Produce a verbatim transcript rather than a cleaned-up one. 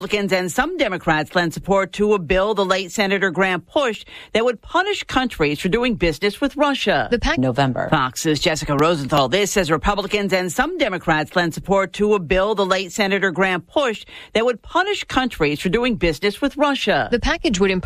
Republicans and some Democrats lend support to a bill the late Senator Graham pushed that would punish countries for doing business with Russia. The pact November. Fox's Jessica Rosenthal. This says Republicans and some Democrats lend support to a bill the late Senator Graham pushed that would punish countries for doing business with Russia. The package would impose